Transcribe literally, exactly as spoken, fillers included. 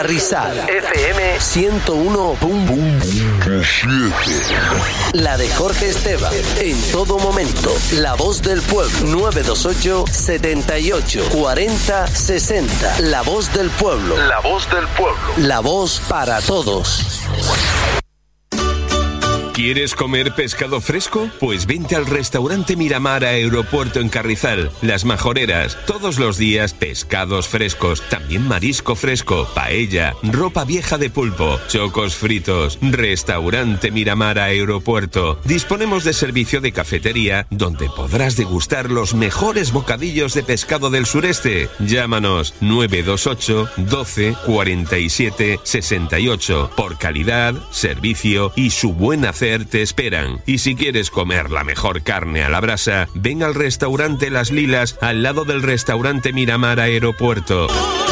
Rizal F M ciento uno punto siete. La de Jorge Esteban. En todo momento. La voz del pueblo. nueve dos ocho, setenta y ocho, cuarenta, sesenta. La voz del pueblo. La voz del pueblo. La voz para todos. ¿Quieres comer pescado fresco? Pues vente al restaurante Miramar Aeropuerto en Carrizal. Las Majoreras, todos los días pescados frescos, también marisco fresco, paella, ropa vieja de pulpo, chocos fritos. Restaurante Miramar Aeropuerto. Disponemos de servicio de cafetería donde podrás degustar los mejores bocadillos de pescado del sureste. Llámanos nueve dos ocho, doce, cuarenta y siete, sesenta y ocho. Por calidad, servicio y su buen hacer te esperan. Y si quieres comer la mejor carne a la brasa, ven al restaurante Las Lilas al lado del restaurante Miramar Aeropuerto.